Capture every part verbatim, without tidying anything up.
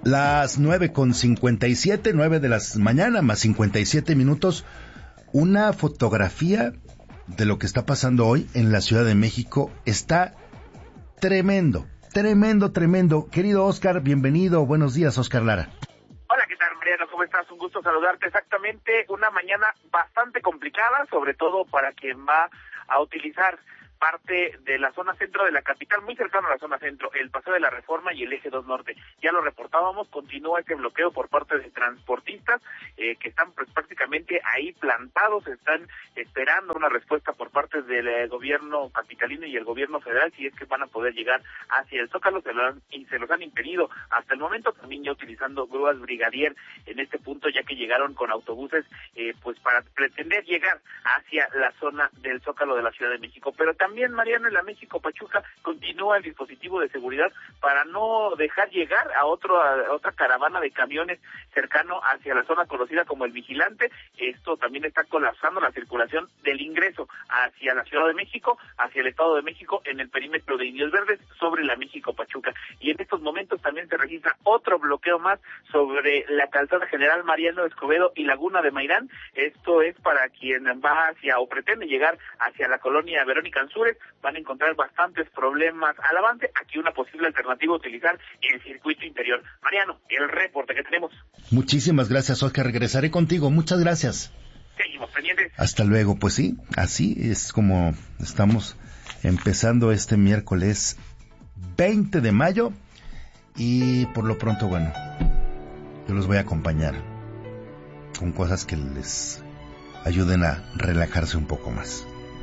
Las nueve con cincuenta y siete, nueve de la mañana más cincuenta y siete minutos. Una fotografía de lo que está pasando hoy en la Ciudad de México. Está tremendo, tremendo, tremendo. Querido Oscar, bienvenido. Buenos días, Oscar Lara. Hola, ¿qué tal, Mariano? ¿Cómo estás? Un gusto saludarte. Exactamente, una mañana bastante complicada, sobre todo para quien va a utilizar parte de la zona centro de la capital, muy cercano a la zona centro, el Paseo de la Reforma y el Eje dos Norte. Ya lo reportábamos, continúa este bloqueo por parte de transportistas eh, que están pues prácticamente ahí plantados, están esperando una respuesta por parte del eh, gobierno capitalino y el gobierno federal, si es que van a poder llegar hacia el Zócalo, se lo han, y se los han impedido hasta el momento, también ya utilizando grúas brigadier en este punto, ya que llegaron con autobuses eh, pues para pretender llegar hacia la zona del Zócalo de la Ciudad de México. Pero también También, Mariano, en la México Pachuca continúa el dispositivo de seguridad para no dejar llegar a otro a otra caravana de camiones cercano hacia la zona conocida como el Vigilante. Esto también está colapsando la circulación del ingreso hacia la Ciudad de México, hacia el Estado de México, en el perímetro de Indios Verdes sobre la México Pachuca. Y en estos momentos también se registra otro bloqueo más sobre la calzada General Mariano Escobedo y Laguna de Mairán. Esto es para quien va hacia o pretende llegar hacia la colonia Verónica Ansúrez. Van a encontrar bastantes problemas al avance. Aquí una posible alternativa, utilizar el circuito interior. Mariano, el reporte que tenemos. Muchísimas gracias, Oscar. Regresaré contigo. Muchas gracias. Seguimos pendientes. Hasta luego. Pues sí, así es como estamos empezando este miércoles veinte de mayo. Y por lo pronto, bueno, yo los voy a acompañar con cosas que les ayuden a relajarse un poco más,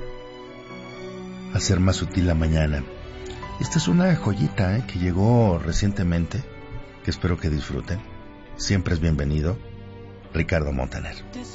hacer más sutil la mañana. Esta es una joyita ¿eh? que llegó recientemente, que espero que disfruten. Siempre es bienvenido, Ricardo Montaner.